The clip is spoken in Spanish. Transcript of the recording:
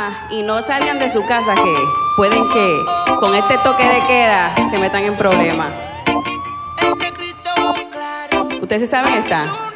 y no salgan de su casa, que pueden que con este toque de queda se metan en problemas. ¿Ustedes se saben esta?